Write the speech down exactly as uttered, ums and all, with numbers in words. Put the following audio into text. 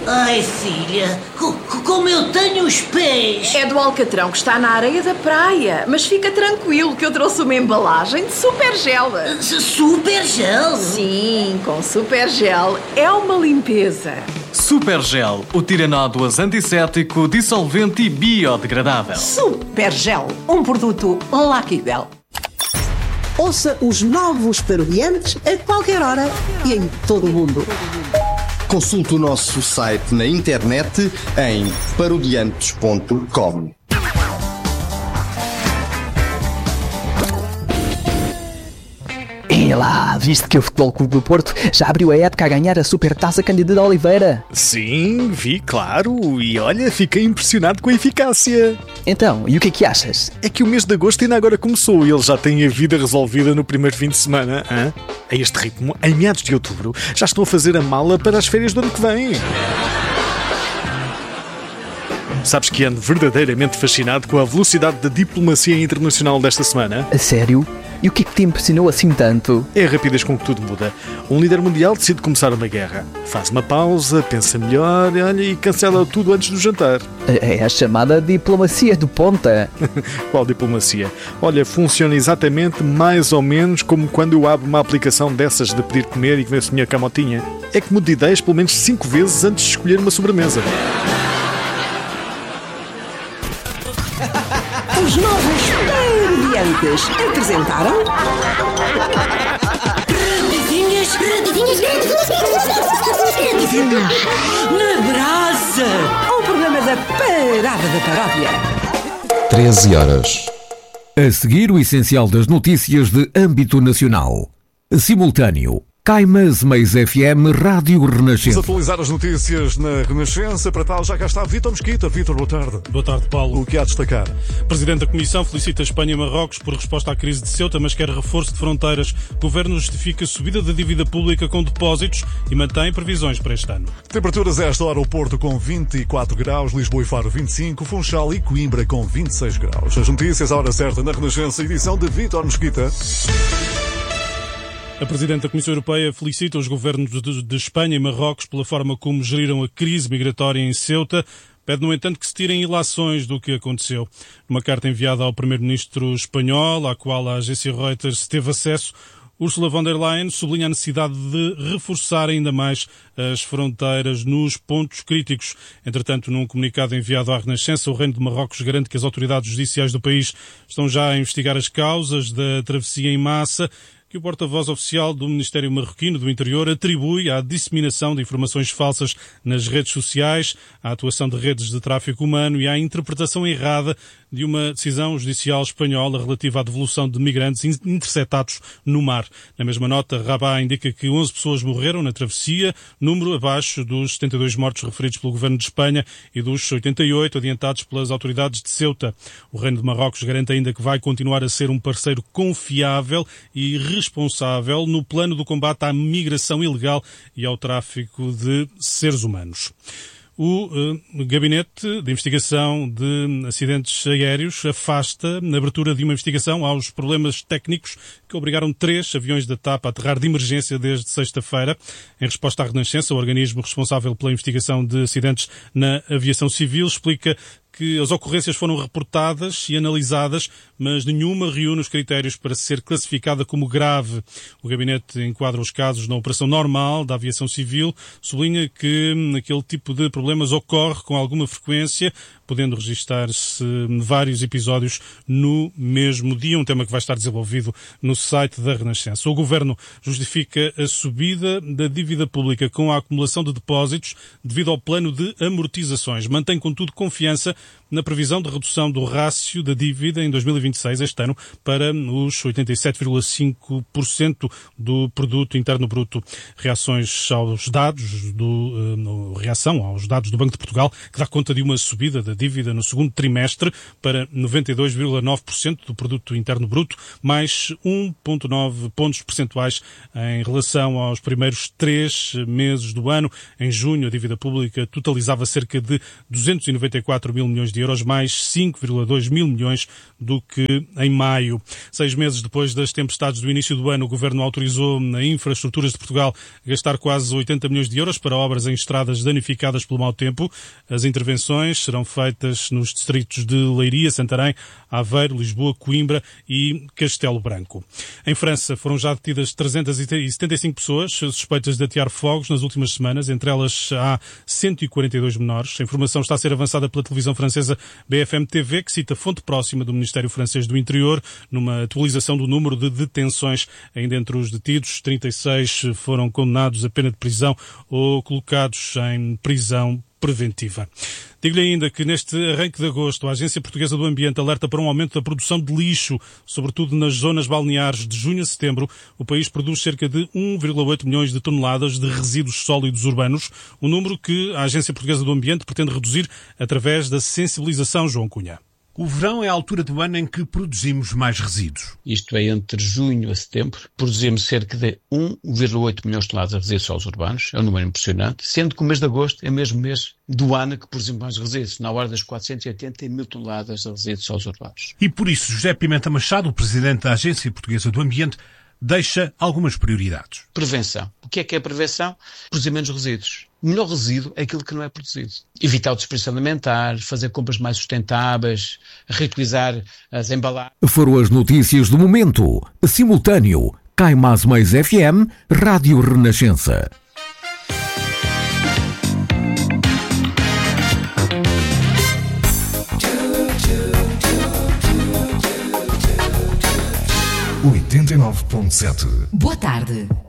Ai, filha, co- co- como eu tenho os pés! É do alcatrão que está na areia da praia. Mas fica tranquilo que eu trouxe uma embalagem de super gel. S- Super gel? Sim, com super gel é uma limpeza. Super Gel, o tiranódoas antisséptico, dissolvente e biodegradável. Super Gel, um produto Lucky Bell. Ouça os novos Parodiantes a qualquer hora e em todo o mundo. Consulte o nosso site na internet em parodiantes ponto com. E lá, viste que o Futebol Clube do Porto já abriu a época a ganhar a Supertaça Cândido Oliveira? Sim, vi, claro. E olha, fiquei impressionado com a eficácia. Então, e o que é que achas? É que o mês de agosto ainda agora começou e eles já têm a vida resolvida no primeiro fim de semana. Hã? A este ritmo, em meados de outubro, já estão a fazer a mala para as férias do ano que vem. Sabes que ando verdadeiramente fascinado com a velocidade da diplomacia internacional desta semana? A sério? E o que é que te impressionou assim tanto? É a rapidez com que tudo muda. Um líder mundial decide começar uma guerra. Faz uma pausa, pensa melhor, olha, e cancela tudo antes do jantar. É a chamada diplomacia do ponta. Qual diplomacia? Olha, funciona exatamente mais ou menos como quando eu abro uma aplicação dessas de pedir comer e que vê a minha camotinha. É que mudo de ideias pelo menos cinco vezes antes de escolher uma sobremesa. Os novos Parodiantes apresentaram Radinhas, radinhas, radinhas na brasa! um programa da Parada da Paródia. treze horas. A seguir, o essencial das notícias de âmbito nacional. Simultâneo. Caimas Mais F M Rádio Renascença. Vamos atualizar as notícias na Renascença. Para tal, já cá está Vítor Mesquita. Vítor, boa tarde. Boa tarde, Paulo. O que há a destacar? Presidente da Comissão felicita Espanha e Marrocos por resposta à crise de Ceuta, mas quer reforço de fronteiras. O Governo justifica a subida da dívida pública com depósitos e mantém previsões para este ano. Temperaturas a esta hora: o Porto com vinte e quatro graus, Lisboa e Faro vinte e cinco, Funchal e Coimbra com vinte e seis graus. As notícias à hora certa na Renascença, edição de Vítor Mesquita. A Presidente da Comissão Europeia felicita os governos de Espanha e Marrocos pela forma como geriram a crise migratória em Ceuta. Pede, no entanto, que se tirem ilações do que aconteceu. Numa carta enviada ao Primeiro-Ministro espanhol, à qual a agência Reuters teve acesso, Ursula von der Leyen sublinha a necessidade de reforçar ainda mais as fronteiras nos pontos críticos. Entretanto, num comunicado enviado à Renascença, o Reino de Marrocos garante que as autoridades judiciais do país estão já a investigar as causas da travessia em massa, que o porta-voz oficial do Ministério Marroquino do Interior atribui à disseminação de informações falsas nas redes sociais, à atuação de redes de tráfico humano e à interpretação errada de uma decisão judicial espanhola relativa à devolução de migrantes interceptados no mar. Na mesma nota, Rabat indica que onze pessoas morreram na travessia, número abaixo dos setenta e dois mortos referidos pelo Governo de Espanha e dos oitenta e oito adiantados pelas autoridades de Ceuta. O Reino de Marrocos garante ainda que vai continuar a ser um parceiro confiável e responsável no plano do combate à migração ilegal e ao tráfico de seres humanos. O uh, Gabinete de Investigação de Acidentes Aéreos afasta na abertura de uma investigação aos problemas técnicos que obrigaram três aviões da TAP a aterrar de emergência desde sexta-feira. Em resposta à Renascença, o organismo responsável pela investigação de acidentes na aviação civil explica que as ocorrências foram reportadas e analisadas, mas nenhuma reúne os critérios para ser classificada como grave. O gabinete enquadra os casos na operação normal da aviação civil, sublinha que aquele tipo de problemas ocorre com alguma frequência, podendo registar-se vários episódios no mesmo dia, um tema que vai estar desenvolvido no site da Renascença. O Governo justifica a subida da dívida pública com a acumulação de depósitos devido ao plano de amortizações. Mantém, contudo, confiança na previsão de redução do rácio da dívida em dois mil e vinte e seis, este ano, para os oitenta e sete vírgula cinco por cento do produto interno bruto. Reações aos dados do, uh, reação aos dados do Banco de Portugal, que dá conta de uma subida da dívida no segundo trimestre para noventa e dois vírgula nove por cento do produto interno bruto, mais um vírgula nove pontos percentuais em relação aos primeiros três meses do ano. Em junho, a dívida pública totalizava cerca de duzentos e noventa e quatro mil milhões de de euros, mais cinco vírgula dois mil milhões do que em maio. Seis meses depois das tempestades do início do ano, o Governo autorizou a Infraestruturas de Portugal gastar quase oitenta milhões de euros para obras em estradas danificadas pelo mau tempo. As intervenções serão feitas nos distritos de Leiria, Santarém, Aveiro, Lisboa, Coimbra e Castelo Branco. Em França foram já detidas trezentas e setenta e cinco pessoas suspeitas de atear fogos nas últimas semanas. Entre elas há cento e quarenta e dois menores. A informação está a ser avançada pela televisão francesa B F M T V, que cita fonte próxima do Ministério Francês do Interior, numa atualização do número de detenções. Ainda entre os detidos, trinta e seis foram condenados a pena de prisão ou colocados em prisão preventiva. Digo-lhe ainda que neste arranque de agosto a Agência Portuguesa do Ambiente alerta para um aumento da produção de lixo, sobretudo nas zonas balneares. De junho a setembro, o país produz cerca de um vírgula oito milhões de toneladas de resíduos sólidos urbanos, um número que a Agência Portuguesa do Ambiente pretende reduzir através da sensibilização. João Cunha. O verão é a altura do ano em que produzimos mais resíduos. Isto é, entre junho a setembro, produzimos cerca de um vírgula oito milhões de toneladas de resíduos sólidos urbanos, é um número impressionante, sendo que o mês de agosto é o mesmo mês do ano que produzimos mais resíduos, na ordem das quatrocentos e oitenta mil toneladas de resíduos sólidos urbanos. E por isso, José Pimenta Machado, o presidente da Agência Portuguesa do Ambiente, deixa algumas prioridades. Prevenção. O que é que é prevenção? Produzir menos resíduos. O melhor resíduo é aquilo que não é produzido. Evitar o desperdício alimentar, fazer compras mais sustentáveis, reutilizar as embalagens. Foram as notícias do momento. Simultâneo. Cai Mais Mais F M, Rádio Renascença. oitenta e nove ponto sete. Boa tarde.